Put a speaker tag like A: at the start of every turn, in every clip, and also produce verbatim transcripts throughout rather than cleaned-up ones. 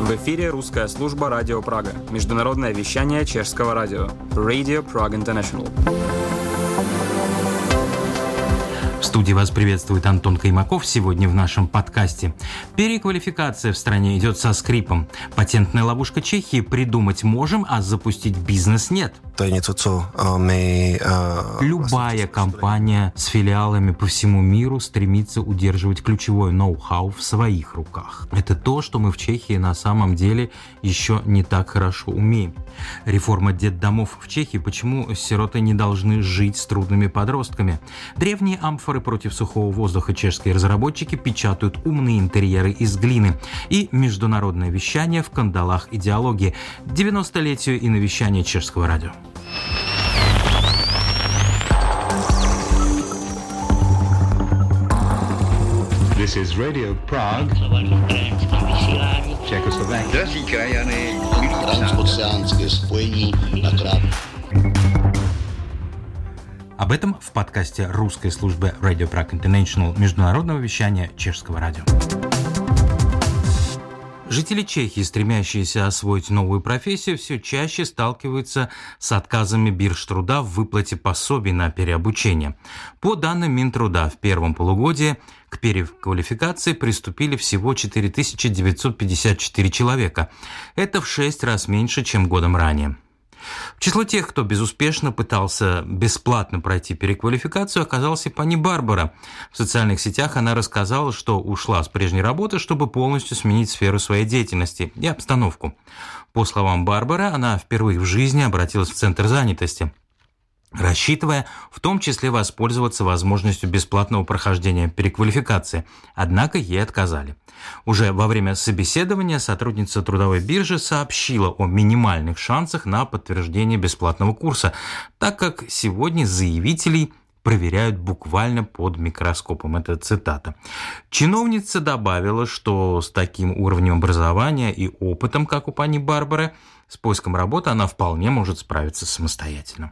A: В эфире русская служба Радио Прага. Международное вещание чешского радио. Radio Prague International.
B: В студии вас приветствует Антон Каймаков. Сегодня в нашем подкасте. Переквалификация в стране идет со скрипом. Патентная ловушка Чехии: придумать можем, а запустить бизнес нет. Любая компания с филиалами по всему миру стремится удерживать ключевое ноу-хау в своих руках. Это то, что мы в Чехии на самом деле еще не так хорошо умеем. Реформа детдомов в Чехии. Почему сироты не должны жить с трудными подростками? Древние амфоры против сухого воздуха. Чешские разработчики печатают умные интерьеры из глины. И международное вещание в кандалах идеологии. девяностолетию и навещание чешского радио.
C: This is Radio Prague. Czechoslovakia.
D: Drazí krajany, milí
E: transoceánské spojení na krát.
B: Об этом в подкасте русской службы Radio Prague International, международного вещания чешского радио. Жители Чехии, стремящиеся освоить новую профессию, все чаще сталкиваются с отказами бирж труда в выплате пособий на переобучение. По данным Минтруда, в первом полугодии к переквалификации приступили всего четыре тысячи девятьсот пятьдесят четыре человека. Это в шесть раз меньше, чем годом ранее. В число тех, кто безуспешно пытался бесплатно пройти переквалификацию, оказалась и пани Барбара. В социальных сетях она рассказала, что ушла с прежней работы, чтобы полностью сменить сферу своей деятельности и обстановку. По словам Барбары, она впервые в жизни обратилась в центр занятости, рассчитывая в том числе воспользоваться возможностью бесплатного прохождения переквалификации. Однако ей отказали. Уже во время собеседования сотрудница трудовой биржи сообщила о минимальных шансах на подтверждение бесплатного курса, так как сегодня заявителей проверяют буквально под микроскопом. Это цитата. Чиновница добавила, что с таким уровнем образования и опытом, как у пани Барбары, с поиском работы она вполне может справиться самостоятельно.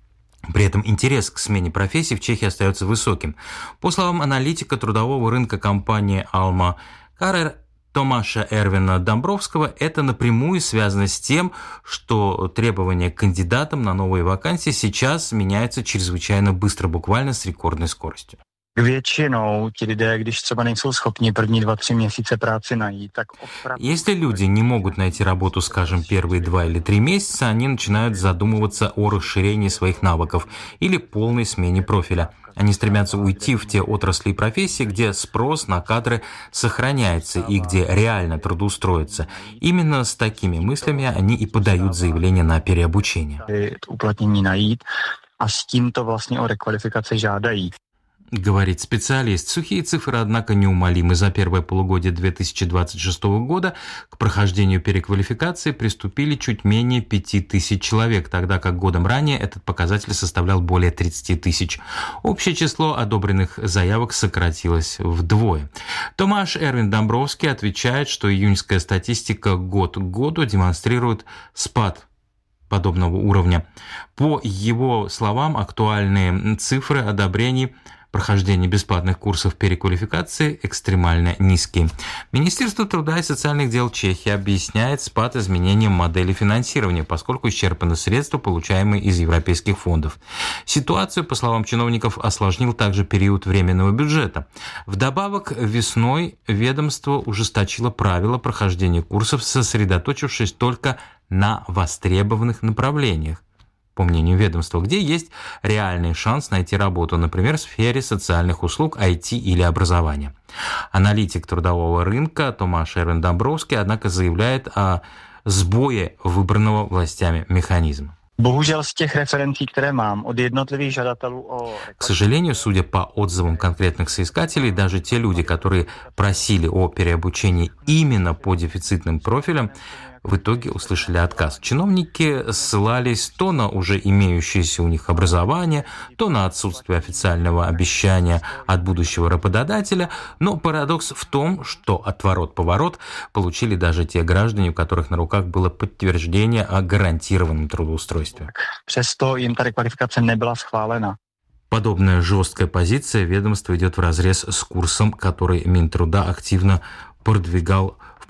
B: При этом интерес к смене профессии в Чехии остается высоким. По словам аналитика трудового рынка компании Alma Career Томаша Эрвина Домбровского, это напрямую связано с тем, что требования к кандидатам на новые вакансии сейчас меняются чрезвычайно быстро, буквально с рекордной скоростью.
F: Většinou ti lidé, když třeba nejsou schopni první dva, tři měsíce práci najít, так opravdu...
B: Если люди не могут найти работу, скажем, первые два или три месяца, они начинают задумываться о расширении своих навыков или полной смене профиля. Они стремятся уйти в те отрасли и профессии, где спрос на кадры сохраняется и где реально трудоустроиться. Именно с такими мыслями они и подают заявление на переобучение.
F: Уплотнение найít a s tímto vlastně o rekvalifikaci žádají.
B: Говорит специалист. Сухие цифры, однако, неумолимы. За первое полугодие две тысячи двадцать шестого года к прохождению переквалификации приступили чуть менее пяти тысяч человек, тогда как годом ранее этот показатель составлял более тридцати тысяч. Общее число одобренных заявок сократилось вдвое. Томаш Эрвин Домбровский отвечает, что июньская статистика год к году демонстрирует спад подобного уровня. По его словам, актуальные цифры одобрений прохождения бесплатных курсов переквалификации экстремально низкие. Министерство труда и социальных дел Чехии объясняет спад изменением модели финансирования, поскольку исчерпаны средства, получаемые из европейских фондов. Ситуацию, по словам чиновников, осложнил также период временного бюджета. Вдобавок, весной ведомство ужесточило правила прохождения курсов, сосредоточившись только на востребованных направлениях, по мнению ведомства, где есть реальный шанс найти работу, например, в сфере социальных услуг, ай ти или образования. Аналитик трудового рынка Томаш Эрвин Домбровский, однако, заявляет о сбое выбранного властями механизма.
F: Bohužel z těch referencí, které mám od jednotlivých žadatelů o...
B: К сожалению, судя по отзывам конкретных соискателей, даже те люди, которые просили о переобучении именно по дефицитным профилям, в итоге услышали отказ. Чиновники ссылались то на уже имеющееся у них образование, то на отсутствие официального обещания от будущего работодателя, но парадокс в том, что отворот-поворот получили даже те граждане, у которых на руках было подтверждение о гарантированном трудоустройстве.
F: Přesto jim ta rekvalifikace nebyla schválena.
B: Подобная жесткая позиция ведомства идет вразрез с курсом, который Минтруда активно продвигал в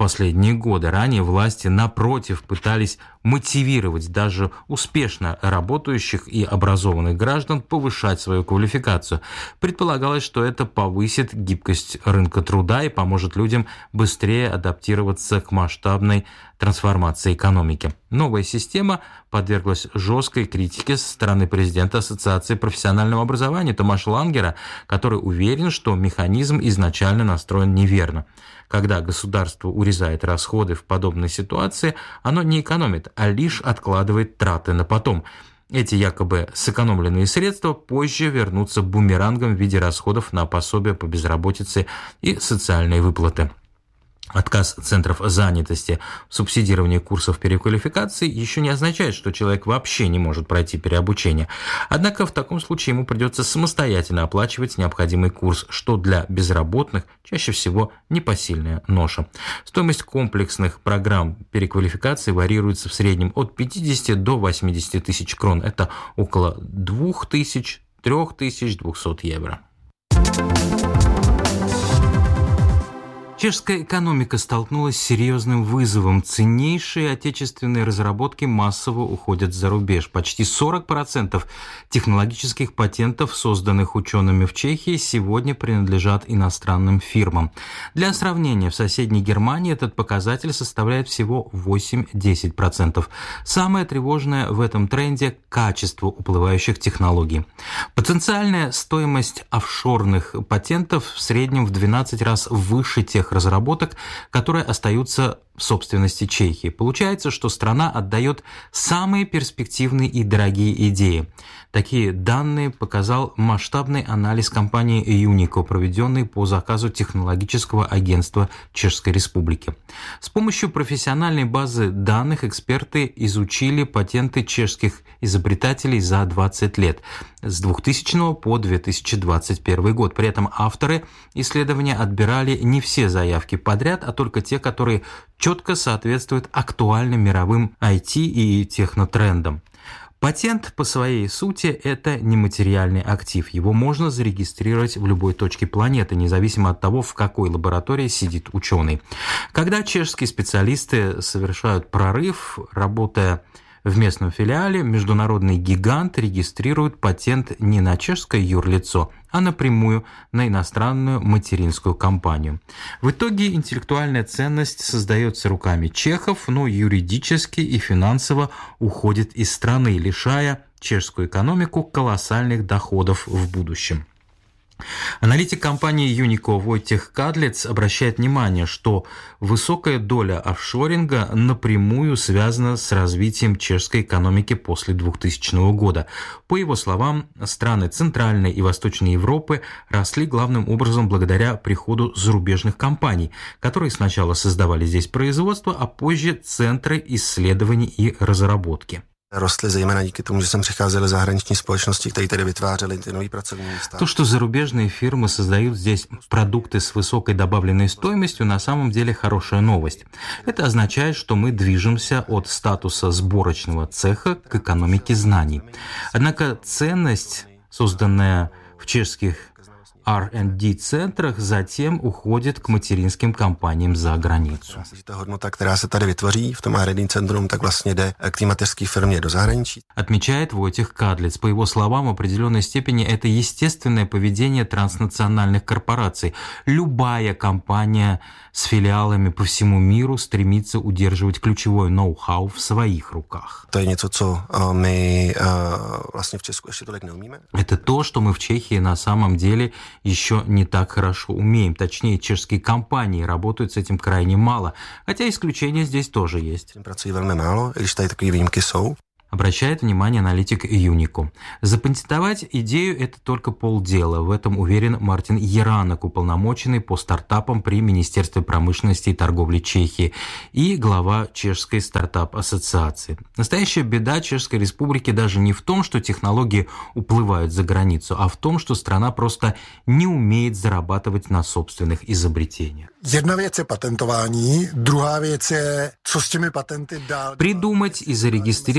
B: последние годы. Ранее власти, напротив, пытались мотивировать даже успешно работающих и образованных граждан повышать свою квалификацию. Предполагалось, что это повысит гибкость рынка труда и поможет людям быстрее адаптироваться к масштабной трансформации экономики. Новая система подверглась жесткой критике со стороны президента Ассоциации профессионального образования Томаша Лангера, который уверен, что механизм изначально настроен неверно. Когда государство урезает расходы в подобной ситуации, оно не экономит, а лишь откладывает траты на потом. Эти якобы сэкономленные средства позже вернутся бумерангом в виде расходов на пособия по безработице и социальные выплаты. Отказ центров занятости в субсидировании курсов переквалификации еще не означает, что человек вообще не может пройти переобучение. Однако в таком случае ему придется самостоятельно оплачивать необходимый курс, что для безработных чаще всего непосильная ноша. Стоимость комплексных программ переквалификации варьируется в среднем от пятидесяти до восьмидесяти тысяч крон. Это около двух тысяч — трёх тысяч двухсот евро. Чешская экономика столкнулась с серьезным вызовом. Ценнейшие отечественные разработки массово уходят за рубеж. Почти сорок процентов технологических патентов, созданных учеными в Чехии, сегодня принадлежат иностранным фирмам. Для сравнения, в соседней Германии этот показатель составляет всего восемь-десять процентов. Самое тревожное в этом тренде – качество уплывающих технологий. Потенциальная стоимость офшорных патентов в среднем в двенадцать раз выше тех разработок, которые остаются в собственности Чехии. Получается, что страна отдает самые перспективные и дорогие идеи. Такие данные показал масштабный анализ компании Unico, проведенный по заказу технологического агентства Чешской Республики. С помощью профессиональной базы данных эксперты изучили патенты чешских изобретателей за двадцать лет, с двухтысячного по две тысячи двадцать первый год. При этом авторы исследования отбирали не все заявки подряд, а только те, которые четко соответствуют актуальным мировым ай ти и технотрендам. Патент по своей сути – это нематериальный актив. Его можно зарегистрировать в любой точке планеты, независимо от того, в какой лаборатории сидит ученый. Когда чешские специалисты совершают прорыв, работая в местном филиале, международный гигант регистрирует патент не на чешское юрлицо, а напрямую на иностранную материнскую компанию. В итоге интеллектуальная ценность создается руками чехов, но юридически и финансово уходит из страны, лишая чешскую экономику колоссальных доходов в будущем. Аналитик компании Unico Войтех Кадлец обращает внимание, что высокая доля офшоринга напрямую связана с развитием чешской экономики после двухтысячного года. По его словам, страны Центральной и Восточной Европы росли главным образом благодаря приходу зарубежных компаний, которые сначала создавали здесь производство, а позже центры исследований и разработки.
D: Rostly zejména díky tomu, že sem přicházely zahraniční společnosti, které tady vytvářely ty nové pracovní místa.
B: То, что зарубежные фирмы создают здесь продукты с высокой добавленной стоимостью, на самом деле хорошая новость. Это означает, что мы движемся от статуса сборочного цеха к экономике знаний. Однако ценность, созданная в чешских ар энд ди-центрах, затем уходит к материнским компаниям за границу.
D: Ta hodnota, která se tady vytvoří v tom ар энд ди-центrum, tak vlastně jde k té mateřské firmě do zahraničí.
B: Отмечает Войтех Кадлец. По его словам, в определенной степени это естественное поведение транснациональных корпораций. Любая компания с филиалами по всему миру стремится удерживать ключевое ноу-хау в своих руках.
D: To je něco, co my vlastně v Česku ještě tolik neumíme.
B: Это то, что мы в Чехии на самом деле еще не так хорошо умеем. Точнее, чешские компании работают с этим крайне мало, хотя исключения здесь тоже есть.
D: Pracují velmi málo, i když tady takové výjimky jsou.
B: Обращает внимание аналитик Unico. Запатентовать идею – это только полдела. В этом уверен Мартин Еранок, уполномоченный по стартапам при Министерстве промышленности и торговли Чехии и глава Чешской стартап-ассоциации. Настоящая беда Чешской Республики даже не в том, что технологии уплывают за границу, а в том, что страна просто не умеет зарабатывать на собственных изобретениях.
G: Jedna věc je patentování, druhá věc je, co s těmi patenty dál.
B: Придумать и зарегистрировать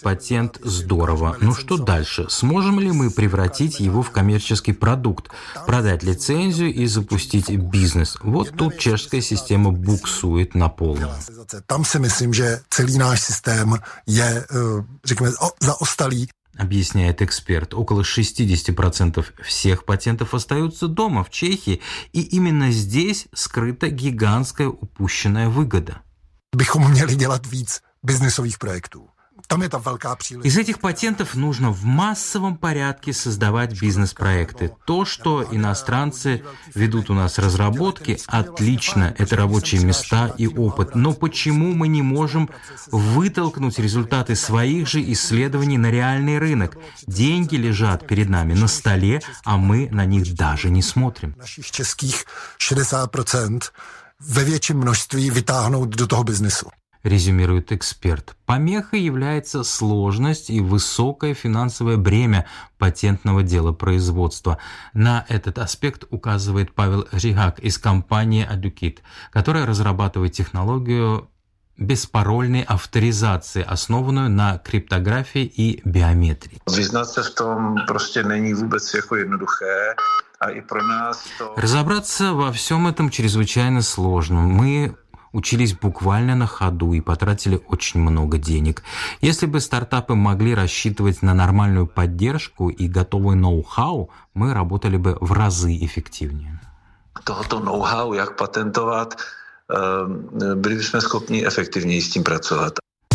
B: патент здорово. Но что дальше? Сможем ли мы превратить его в коммерческий продукт, продать лицензию и запустить бизнес? Вот тут чешская система буксует на полную.
G: Там si myslím, že celý náš systém je, řekněme, zaostalý.
B: Объясняет эксперт. Около шестьдесят процентов всех патентов остаются дома, в Чехии, и именно здесь скрыта гигантская упущенная выгода.
G: Bychom měli dělat víc biznisových projektů.
B: Из этих патентов нужно в массовом порядке создавать бизнес-проекты. То, что иностранцы ведут у нас разработки, отлично, это рабочие места и опыт. Но почему мы не можем вытолкнуть результаты своих же исследований на реальный рынок? Деньги лежат перед нами на столе, а мы на них даже не смотрим.
G: Našich českých šedesát procent ve větším množství vytáhnout do toho biznesu.
B: Резюмирует эксперт. Помехой является сложность и высокое финансовое бремя патентного дела производства. На этот аспект указывает Павел Ригак из компании Adukit, которая разрабатывает технологию беспарольной авторизации, основанную на криптографии и биометрии.
H: Vyznat v tom prostě není vůbec jako jednoduché.
B: Разобраться во всем этом чрезвычайно сложно. Мы учились буквально на ходу и потратили очень много денег. Если бы стартапы могли рассчитывать на нормальную поддержку и готовый ноу-хау, мы работали бы в разы эффективнее.
H: Tohoto know-how, jak patentovat, byli bychom schopni efektivněji s tím pracovat.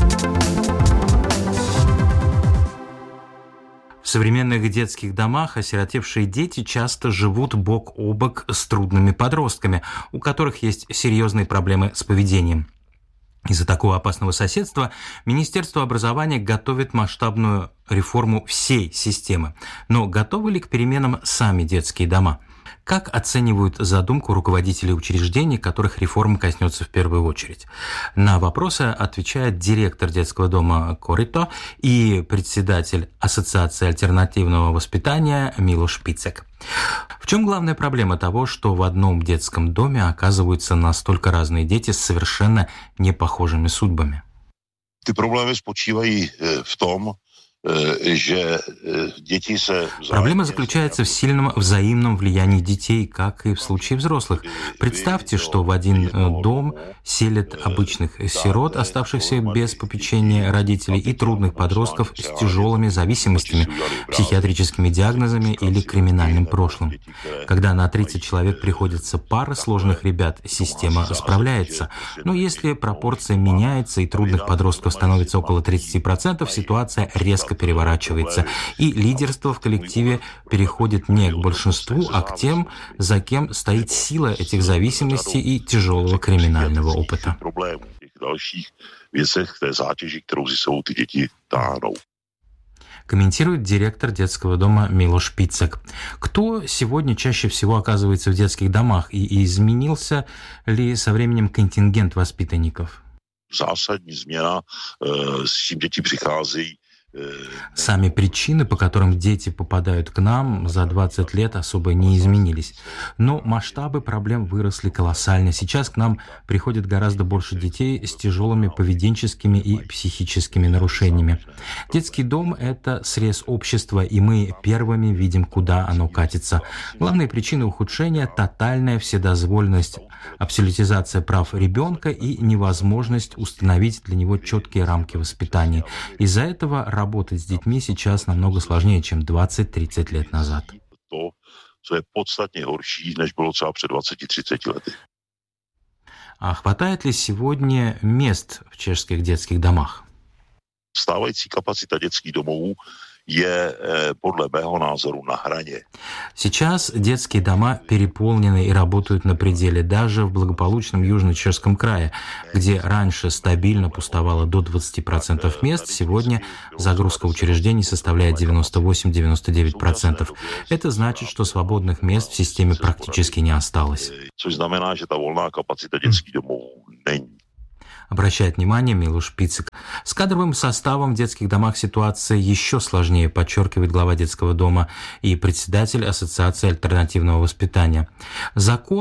B: В современных детских домах осиротевшие дети часто живут бок о бок с трудными подростками, у которых есть серьезные проблемы с поведением. Из-за такого опасного соседства Министерство образования готовит масштабную реформу всей системы. Но готовы ли к переменам сами детские дома? Как оценивают задумку руководителей учреждений, которых реформа коснется в первую очередь? На вопросы отвечает директор детского дома Корито и председатель Ассоциации альтернативного воспитания Милош Пицек. В чем главная проблема того, что в одном детском доме оказываются настолько разные дети с совершенно непохожими судьбами?
I: Ty problémy spočívají v tom,
B: Проблема заключается в сильном взаимном влиянии детей, как и в случае взрослых. Представьте, что в один дом селят обычных сирот, оставшихся без попечения родителей, и трудных подростков с тяжелыми зависимостями, психиатрическими диагнозами или криминальным прошлым. Когда на тридцать человек приходится пара сложных ребят, система справляется. Но если пропорция меняется и трудных подростков становится около тридцати процентов, ситуация резко переворачивается, и лидерство в коллективе переходит не к большинству, а к тем, за кем стоит сила этих зависимостей и тяжелого криминального опыта. Комментирует директор детского дома Милош Пицек. Кто сегодня чаще всего оказывается в детских домах, и изменился ли со временем контингент воспитанников?
I: Zásadní změna, s čím děti přicházejí.
B: Сами причины, по которым дети попадают к нам, за двадцать лет особо не изменились. Но масштабы проблем выросли колоссально. Сейчас к нам приходит гораздо больше детей с тяжелыми поведенческими и психическими нарушениями. Детский дом – это срез общества, и мы первыми видим, куда оно катится. Главные причины ухудшения – тотальная вседозволенность, абсолютизация прав ребенка и невозможность установить для него четкие рамки воспитания. Из-за этого работать с детьми сейчас намного сложнее, чем двадцать-тридцать лет назад.
I: To, co je podstatně horší, než bylo třeba před dvaceti třiceti lety.
B: А хватает ли сегодня мест в чешских детских домах?
I: Stávající kapacita dětských domovů je podle mého názoru na hraně.
B: Сейчас детские дома переполнены и работают на пределе. Даже в благополучном Южно-Чешском крае, где раньше стабильно пустовало до двадцати процентов мест, сегодня загрузка учреждений составляет девяносто восемь - девяносто девять процентов. Это значит, что свободных мест в системе практически не осталось.
I: Což znamená, že ta volná kapacita dětských domovů není.
B: Обращает внимание Милош Пицек. С кадровым составом в детских домах ситуация еще сложнее, подчеркивает глава детского дома и председатель Ассоциации альтернативного воспитания. Закон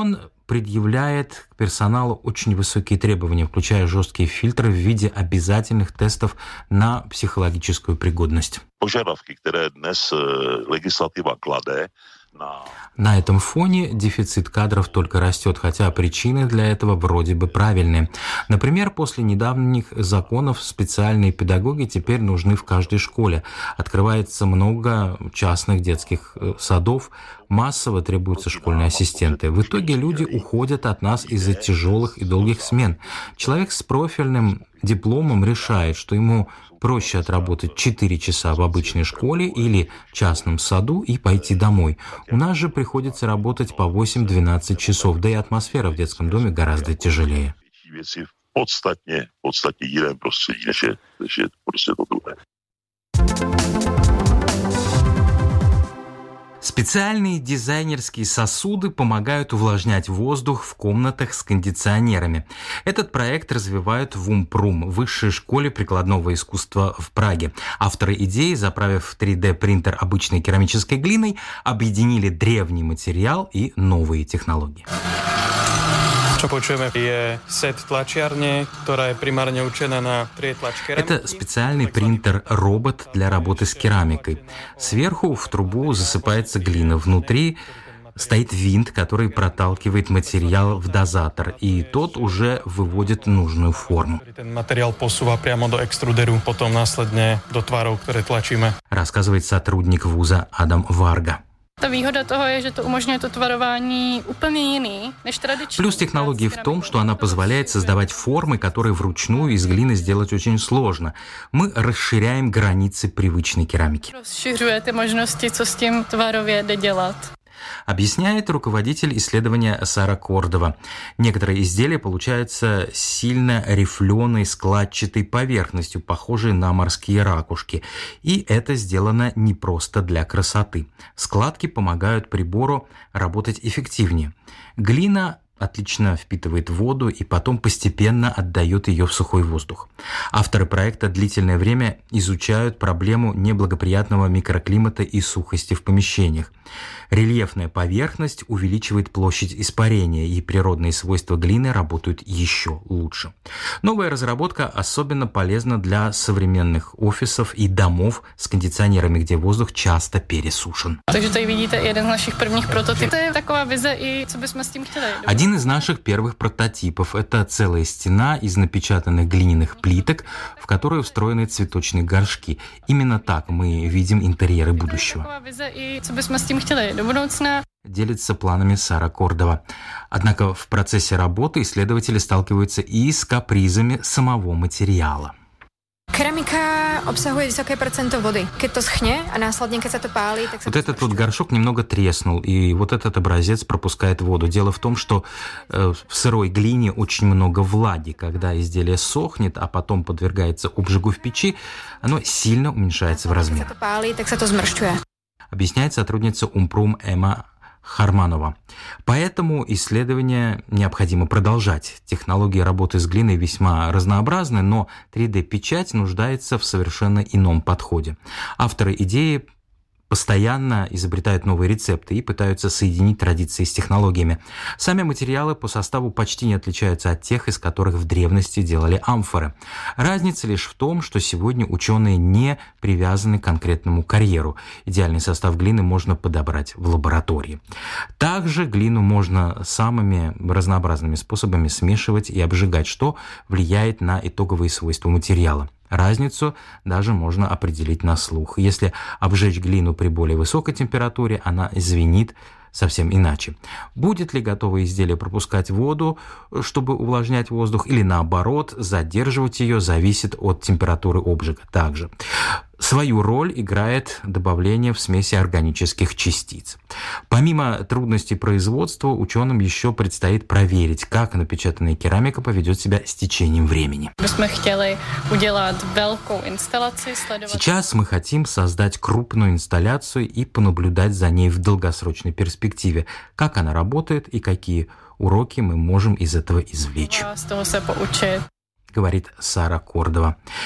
B: предъявляет к персоналу очень высокие требования, включая жесткие фильтры в виде обязательных тестов на психологическую пригодность.
I: Požadavky, které dnes legislativa klade,
B: на этом фоне дефицит кадров только растет, хотя причины для этого вроде бы правильные. Например, после недавних законов специальные педагоги теперь нужны в каждой школе. Открывается много частных детских садов, массово требуются школьные ассистенты. В итоге люди уходят от нас из-за тяжелых и долгих смен. Человек с профильным дипломом решает, что ему проще отработать четыре часа в обычной школе или частном саду и пойти домой. У нас же приходится работать по восемь-двенадцать часов, да и атмосфера в детском доме гораздо тяжелее.
I: Podstatně, podstatně jiném prostředí, než je, než je prostě to druhé.
B: Специальные дизайнерские сосуды помогают увлажнять воздух в комнатах с кондиционерами. Этот проект развивают в Умпрум, высшей школе прикладного искусства в Праге. Авторы идеи, заправив в три дэ принтер обычной керамической глиной, объединили древний материал и новые технологии. Это специальный принтер-робот для работы с керамикой. Сверху в трубу засыпается глина. Внутри стоит винт, который проталкивает материал в дозатор, и тот уже выводит нужную форму. Рассказывает сотрудник вуза Адам Варга. Плюс технологии в том, что она позволяет создавать формы, которые вручную из глины сделать очень сложно. Мы расширяем границы привычной керамики. Объясняет руководитель исследования Сара Кордова. Некоторые изделия получаются сильно рифленой складчатой поверхностью, похожей на морские ракушки. И это сделано не просто для красоты. Складки помогают прибору работать эффективнее. Глина отлично впитывает воду и потом постепенно отдает ее в сухой воздух. Авторы проекта длительное время изучают проблему неблагоприятного микроклимата и сухости в помещениях. Рельефная поверхность увеличивает площадь испарения, и природные свойства глины работают еще лучше. Новая разработка особенно полезна для современных офисов и домов с кондиционерами, где воздух часто пересушен. Один из наших первых прототипов – это целая стена из напечатанных глиняных плиток, в которую встроены цветочные горшки. Именно так мы видим интерьеры будущего. Делится планами Сара Кордова. Однако в процессе работы исследователи сталкиваются и с капризами самого материала.
J: Керамика обсahuje высокое процento воды. Keď to schne a následne keď sa to pálí, tak sa
B: Вот этот вот горшок немного треснул, и вот этот образец пропускает воду. Дело в том, что э, в сырой глине очень много влаги. Когда изделие сохнет, а потом подвергается обжигу в печи, оно сильно уменьшается в размере.
J: Keď sa to pálí, tak sa to zmršťuje.
B: Объясняет сотрудница Умпрум Эмма Харманова. Поэтому исследования необходимо продолжать. Технологии работы с глиной весьма разнообразны, но три дэ-печать нуждается в совершенно ином подходе. Авторы идеи постоянно изобретают новые рецепты и пытаются соединить традиции с технологиями. Сами материалы по составу почти не отличаются от тех, из которых в древности делали амфоры. Разница лишь в том, что сегодня ученые не привязаны к конкретному карьеру. Идеальный состав глины можно подобрать в лаборатории. Также глину можно самыми разнообразными способами смешивать и обжигать, что влияет на итоговые свойства материала. Разницу даже можно определить на слух. Если обжечь глину при более высокой температуре, она звенит совсем иначе. Будет ли готовое изделие пропускать воду, чтобы увлажнять воздух, или наоборот, задерживать ее, зависит от температуры обжига также. Свою роль играет добавление в смеси органических частиц. Помимо трудностей производства, ученым еще предстоит проверить, как напечатанная керамика поведет себя с течением времени. Сейчас мы хотим создать крупную инсталляцию и понаблюдать за ней в долгосрочной перспективе, как она работает и какие уроки мы можем из этого извлечь, говорит Сара Кордова.